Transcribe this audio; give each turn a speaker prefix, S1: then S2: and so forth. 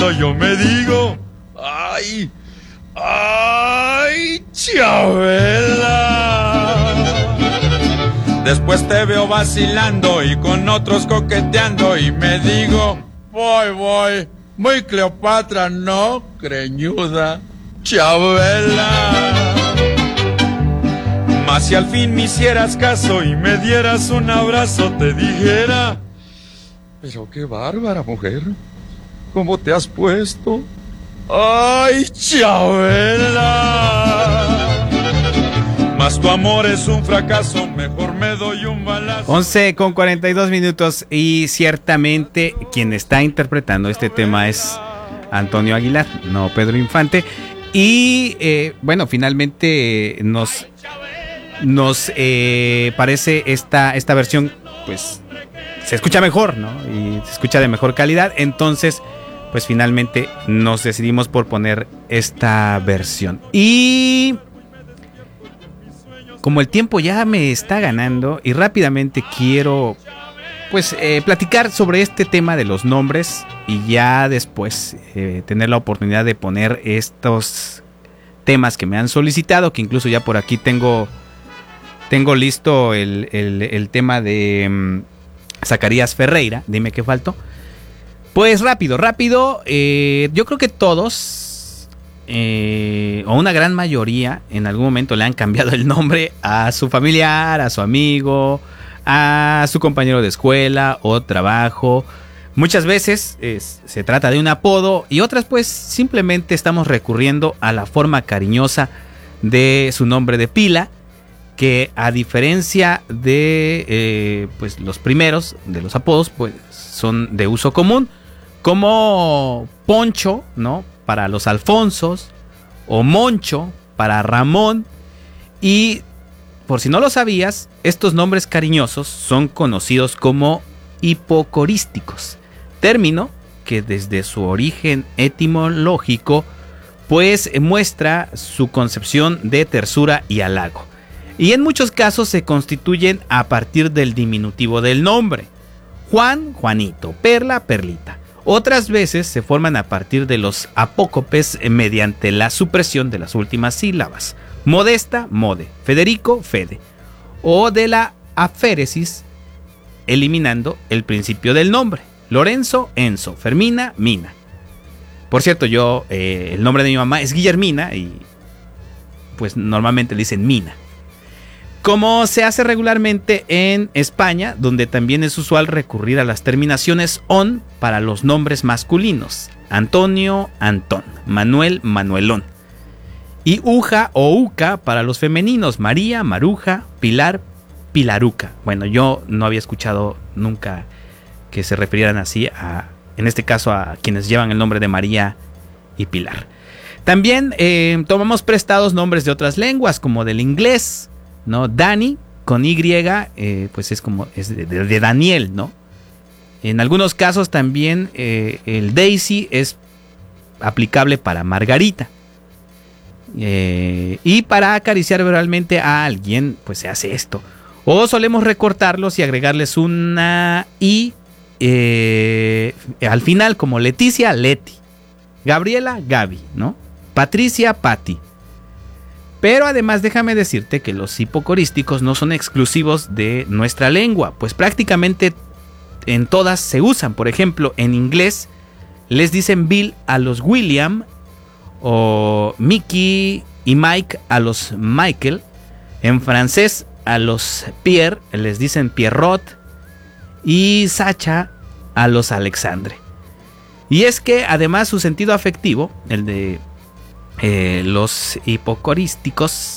S1: Yo me digo, ay, ay, Chabela. Después te veo vacilando y con otros coqueteando y me digo, voy, muy Cleopatra, no, greñuda, Chabela. Mas si al fin me hicieras caso y me dieras un abrazo, te dijera, pero qué bárbara mujer, ¿cómo te has puesto? ¡Ay, Chabela! Mas tu amor es un fracaso, mejor me doy un balazo.
S2: 11:42 y ciertamente quien está interpretando este tema es Antonio Aguilar, no Pedro Infante. Y bueno, finalmente nos parece esta versión, pues se escucha mejor, ¿no? Y se escucha de mejor calidad. Entonces, pues finalmente nos decidimos por poner esta versión. Y como el tiempo ya me está ganando y rápidamente quiero pues platicar sobre este tema de los nombres y ya después tener la oportunidad de poner estos temas que me han solicitado, que incluso ya por aquí tengo listo el tema de Zacarías Ferreira. Dime qué faltó. Pues rápido, yo creo que todos o una gran mayoría en algún momento le han cambiado el nombre a su familiar, a su amigo, a su compañero de escuela o trabajo. Muchas veces se trata de un apodo y otras pues simplemente estamos recurriendo a la forma cariñosa de su nombre de pila, que a diferencia de pues los primeros de los apodos pues son de uso común, como Poncho, ¿no?, para los Alfonsos, o Moncho para Ramón. Y por si no lo sabías, estos nombres cariñosos son conocidos como hipocorísticos, término que desde su origen etimológico pues muestra su concepción de tersura y halago, y en muchos casos se constituyen a partir del diminutivo del nombre: Juan, Juanito; Perla, Perlita. Otras veces se forman a partir de los apócopes mediante la supresión de las últimas sílabas: Modesta, Mode; Federico, Fede; o de la aféresis, eliminando el principio del nombre: Lorenzo, Enzo; Fermina, Mina. Por cierto, yo el nombre de mi mamá es Guillermina y pues normalmente le dicen Mina. Como se hace regularmente en España, donde también es usual recurrir a las terminaciones on para los nombres masculinos: Antonio, Antón; Manuel, Manuelón; y Uja o Uca para los femeninos: María, Maruja; Pilar, Pilaruca. Bueno, yo no había escuchado nunca que se refirieran así en este caso a quienes llevan el nombre de María y Pilar. También tomamos prestados nombres de otras lenguas, como del inglés, ¿no? Dani con Y, pues es como de Daniel, ¿no? En algunos casos también el Daisy es aplicable para Margarita. Y para acariciar verbalmente a alguien, pues se hace esto. O solemos recortarlos y agregarles una I al final, como Leticia, Leti; Gabriela, Gaby, ¿no? Patricia, Pati. Pero además déjame decirte que los hipocorísticos no son exclusivos de nuestra lengua, pues prácticamente en todas se usan. Por ejemplo, en inglés les dicen Bill a los William, o Mickey y Mike a los Michael. En francés a los Pierre les dicen Pierrot, y Sacha a los Alexandre. Y es que además su sentido afectivo, el de los hipocorísticos,